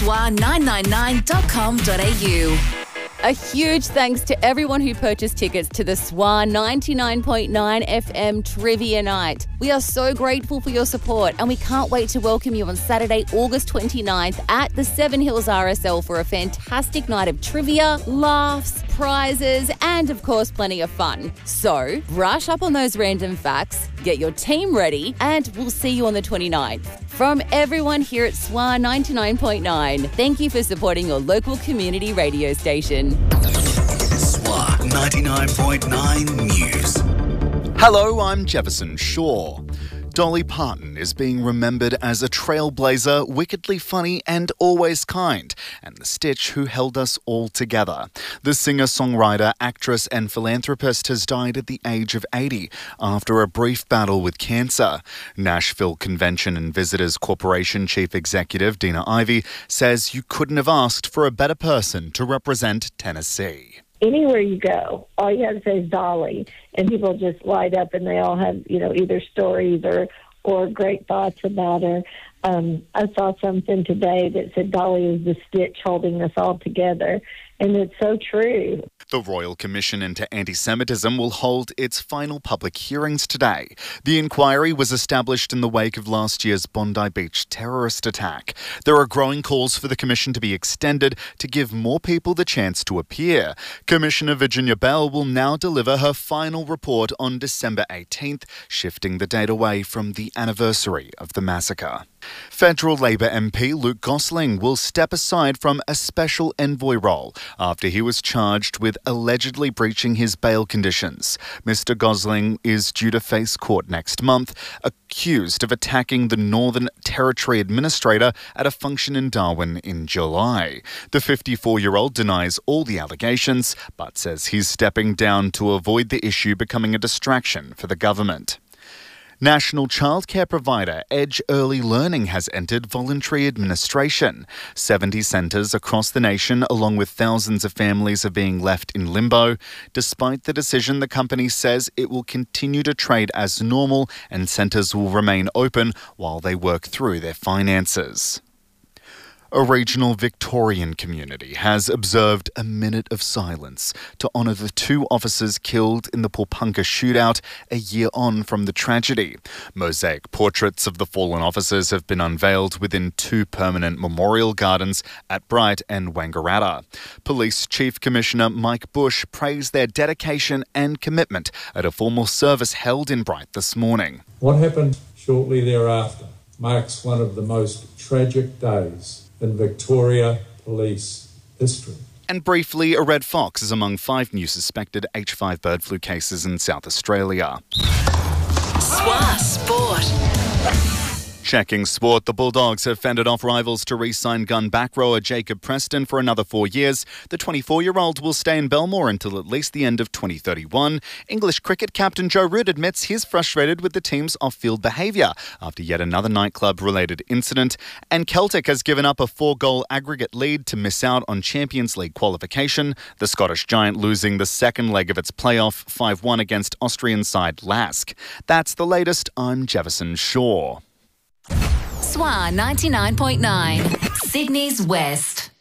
swa999.com.au. A huge thanks to everyone who purchased tickets to the SWA 99.9 FM Trivia Night. We are so grateful for your support and we can't wait to welcome you on Saturday, August 29th at the Seven Hills RSL for a fantastic night of trivia, laughs, prizes and, of course, plenty of fun. So, brush up on those random facts, get your team ready and we'll see you on the 29th. From everyone here at SWA 99.9, thank you for supporting your local community radio station. SWA 99.9 News. Hello, I'm Jefferson Shaw. Dolly Parton is being remembered as a trailblazer, wickedly funny and always kind, and the stitch who held us all together. The singer-songwriter, actress and philanthropist has died at the age of 80 after a brief battle with cancer. Nashville Convention and Visitors Corporation Chief Executive Dina Ivey says you couldn't have asked for a better person to represent Tennessee. Anywhere you go, all you have to say is Dolly, and people just light up, and they all have, either stories or great thoughts about her. I saw something today that said Dolly is the stitch holding us all together, and it's so true. The Royal Commission into Anti-Semitism will hold its final public hearings today. The inquiry was established in the wake of last year's Bondi Beach terrorist attack. There are growing calls for the commission to be extended to give more people the chance to appear. Commissioner Virginia Bell will now deliver her final report on December 18th, shifting the date away from the anniversary of the massacre. Federal Labor MP Luke Gosling will step aside from a special envoy role after he was charged with allegedly breaching his bail conditions. Mr. Gosling is due to face court next month, accused of attacking the Northern Territory Administrator at a function in Darwin in July. The 54-year-old denies all the allegations, but says he's stepping down to avoid the issue becoming a distraction for the government. National childcare provider Edge Early Learning has entered voluntary administration. 70 centres across the nation, along with thousands of families, are being left in limbo. Despite the decision, the company says it will continue to trade as normal and centres will remain open while they work through their finances. A regional Victorian community has observed a minute of silence to honour the two officers killed in the Pulpunka shootout a year on from the tragedy. Mosaic portraits of the fallen officers have been unveiled within two permanent memorial gardens at Bright and Wangaratta. Police Chief Commissioner Mike Bush praised their dedication and commitment at a formal service held in Bright this morning. What happened shortly thereafter marks one of the most tragic days in Victoria Police history. And briefly, a red fox is among 5 new suspected H5 bird flu cases in South Australia. SWA Sport. Checking sport, the Bulldogs have fended off rivals to re-sign gun back rower Jacob Preston for another 4 years. The 24-year-old will stay in Belmore until at least the end of 2031. English cricket captain Joe Root admits he's frustrated with the team's off-field behaviour after yet another nightclub-related incident. And Celtic has given up a 4-goal aggregate lead to miss out on Champions League qualification, the Scottish giant losing the second leg of its playoff 5-1 against Austrian side Lask. That's the latest. I'm Jefferson Shaw. SWA 99.9, Sydney's West.